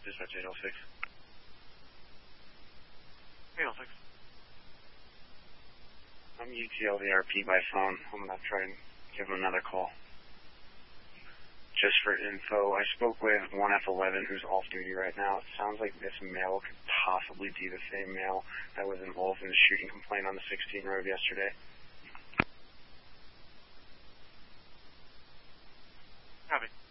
Dispatch 806. 806. I'm UTL the RP by phone. I'm going to try and give him another call. Just for info, I spoke with 1F11 who's off duty right now. It sounds like this male could possibly be the same male that was involved in the shooting complaint on the 16 road yesterday. Copy.